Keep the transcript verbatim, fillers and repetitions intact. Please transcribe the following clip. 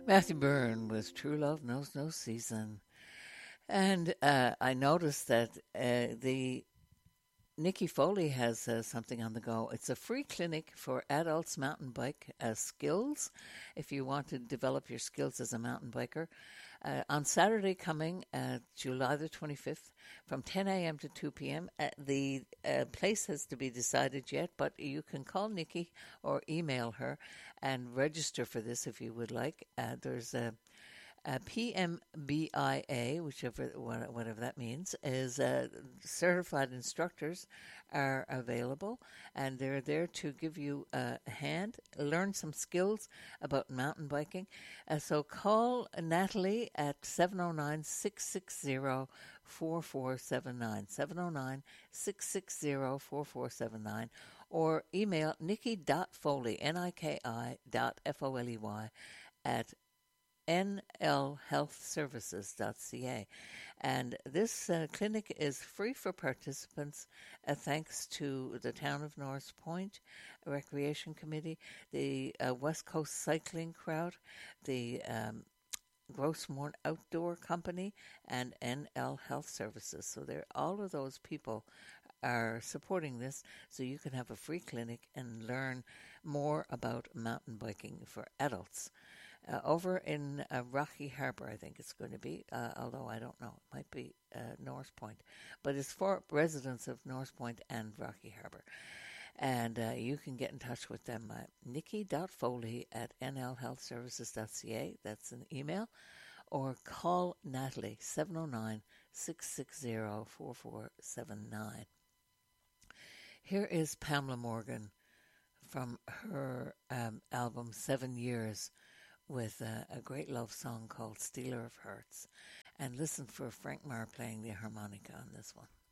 Matthew Byrne with True Love Knows No Season. And uh, I noticed that uh, the Nikki Foley has uh, something on the go. It's a free clinic for adults mountain bike uh, skills if you want to develop your skills as a mountain biker. Uh, on Saturday coming, uh, July the twenty-fifth, from ten a.m. to two p.m. Uh, the uh, place has to be decided yet, but you can call Nikki or email her and register for this if you would like. Uh, there's a uh, P M B I A, whichever whatever that means, is uh, certified instructors are available, and they're there to give you a hand, learn some skills about mountain biking. Uh, so call Natalie at seven oh nine, six six zero, four four seven nine, seven oh nine, six six zero, four four seven nine, or email nikki.foley, N I K I dot F O L E Y, at n l health services dot c a. And this uh, clinic is free for participants uh, thanks to the Town of Norris Point Recreation Committee, the uh, West Coast Cycling Crowd, the um, Grossmore Outdoor Company, and N L Health Services. So there, all of those people are supporting this so you can have a free clinic and learn more about mountain biking for adults. Uh, over in uh, Rocky Harbour, I think it's going to be, uh, although I don't know. It might be uh, North Point. But it's for residents of North Point and Rocky Harbour. And uh, you can get in touch with them at nikki.foley at n l health services dot c a. That's an email. Or call Natalie, seven oh nine, six six zero, four four seven nine. Here is Pamela Morgan from her um, album Seven Years, with a, a great love song called Stealer of Hearts. And listen for Frank Marr playing the harmonica on this one.